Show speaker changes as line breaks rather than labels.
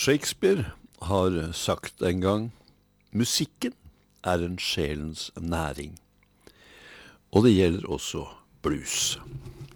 Shakespeare har sagt en gang, musikken er en sjelens næring, og det gjelder også blues.